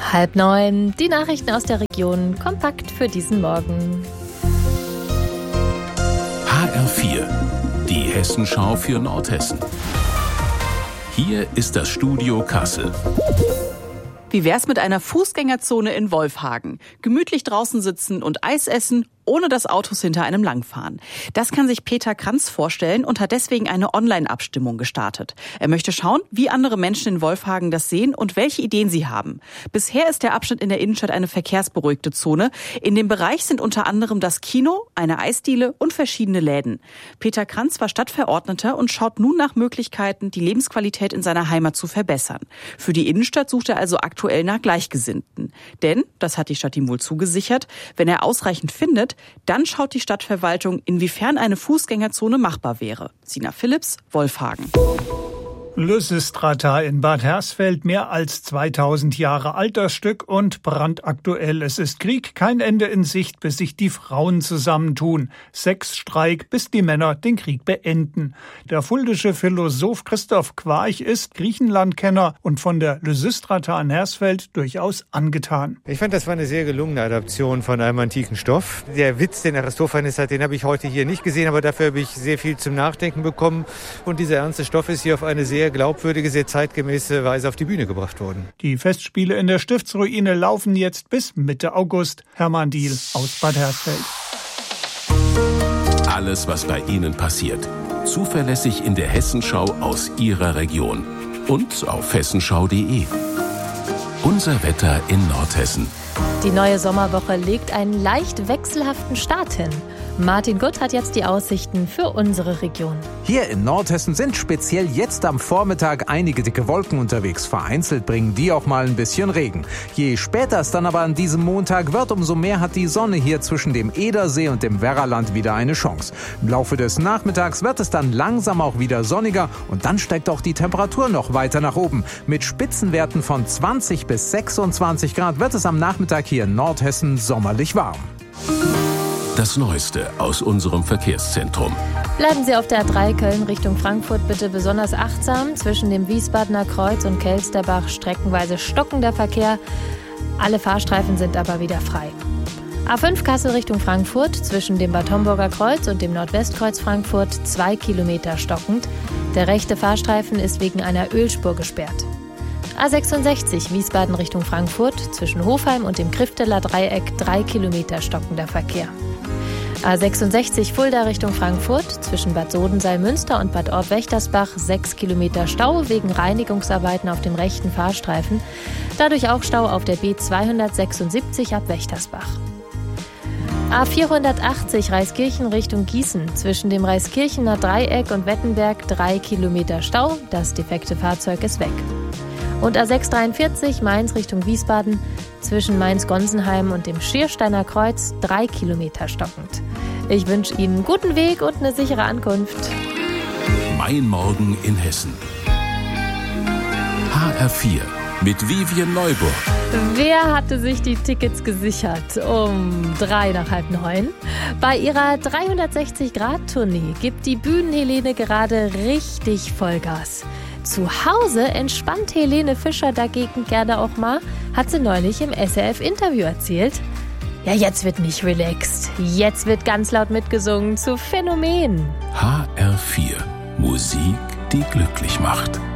8:30, die Nachrichten aus der Region, kompakt für diesen Morgen. HR4, die Hessenschau für Nordhessen. Hier ist das Studio Kassel. Wie wär's mit einer Fußgängerzone in Wolfhagen? Gemütlich draußen sitzen und Eis essen, ohne dass Autos hinter einem langfahren. Das kann sich Peter Kranz vorstellen und hat deswegen eine Online-Abstimmung gestartet. Er möchte schauen, wie andere Menschen in Wolfhagen das sehen und welche Ideen sie haben. Bisher ist der Abschnitt in der Innenstadt eine verkehrsberuhigte Zone. In dem Bereich sind unter anderem das Kino, eine Eisdiele und verschiedene Läden. Peter Kranz war Stadtverordneter und schaut nun nach Möglichkeiten, die Lebensqualität in seiner Heimat zu verbessern. Für die Innenstadt sucht er also aktuell nach Gleichgesinnten. Denn, das hat die Stadt ihm wohl zugesichert, wenn er ausreichend findet, dann schaut die Stadtverwaltung, inwiefern eine Fußgängerzone machbar wäre. Sina Philipps, Wolfhagen. Lysistrata in Bad Hersfeld, mehr als 2000 Jahre altes Stück und brandaktuell. Es ist Krieg, kein Ende in Sicht, bis sich die Frauen zusammentun. Sexstreik, bis die Männer den Krieg beenden. Der fuldische Philosoph Christoph Quarch ist Griechenlandkenner und von der Lysistrata in Hersfeld durchaus angetan. Ich fand, das war eine sehr gelungene Adaption von einem antiken Stoff. Der Witz, den Aristophanes hat, den habe ich heute hier nicht gesehen, aber dafür habe ich sehr viel zum Nachdenken bekommen. Und dieser ernste Stoff ist hier auf eine sehr glaubwürdige, sehr zeitgemäße Weise auf die Bühne gebracht worden. Die Festspiele in der Stiftsruine laufen jetzt bis Mitte August. Hermann Diehl aus Bad Hersfeld. Alles, was bei Ihnen passiert. Zuverlässig in der Hessenschau aus Ihrer Region. Und auf hessenschau.de. Unser Wetter in Nordhessen. Die neue Sommerwoche legt einen leicht wechselhaften Start hin. Martin Gutt hat jetzt die Aussichten für unsere Region. Hier in Nordhessen sind speziell jetzt am Vormittag einige dicke Wolken unterwegs. Vereinzelt bringen die auch mal ein bisschen Regen. Je später es dann aber an diesem Montag wird, umso mehr hat die Sonne hier zwischen dem Edersee und dem Werraland wieder eine Chance. Im Laufe des Nachmittags wird es dann langsam auch wieder sonniger und dann steigt auch die Temperatur noch weiter nach oben. Mit Spitzenwerten von 20 bis 26 Grad wird es am Nachmittag hier in Nordhessen sommerlich warm. Das Neueste aus unserem Verkehrszentrum. Bleiben Sie auf der A3 Köln Richtung Frankfurt bitte besonders achtsam. Zwischen dem Wiesbadener Kreuz und Kelsterbach streckenweise stockender Verkehr. Alle Fahrstreifen sind aber wieder frei. A5 Kassel Richtung Frankfurt. Zwischen dem Bad Homburger Kreuz und dem Nordwestkreuz Frankfurt 2 Kilometer stockend. Der rechte Fahrstreifen ist wegen einer Ölspur gesperrt. A66 Wiesbaden Richtung Frankfurt. Zwischen Hofheim und dem Krifteler Dreieck 3 Kilometer stockender Verkehr. A66 Fulda Richtung Frankfurt, zwischen Bad Sodenseil-Münster und Bad Orb-Wächtersbach 6 Kilometer Stau wegen Reinigungsarbeiten auf dem rechten Fahrstreifen. Dadurch auch Stau auf der B276 ab Wächtersbach. A480 Reiskirchen Richtung Gießen, zwischen dem Reiskirchener Dreieck und Wettenberg 3 Kilometer Stau, das defekte Fahrzeug ist weg. Und A643 Mainz Richtung Wiesbaden, zwischen Mainz-Gonsenheim und dem Schiersteiner Kreuz 3 Kilometer stockend. Ich wünsche Ihnen guten Weg und eine sichere Ankunft. Mein Morgen in Hessen. HR4 mit Vivian Neuburg. Wer hatte sich die Tickets gesichert? Um 8:45. Bei ihrer 360-Grad-Tournee gibt die Bühnenhelene gerade richtig Vollgas. Zu Hause entspannt Helene Fischer dagegen gerne auch mal, hat sie neulich im SRF-Interview erzählt. Ja, jetzt wird nicht relaxed. Jetzt wird ganz laut mitgesungen zu Phänomen. HR4. Musik, die glücklich macht.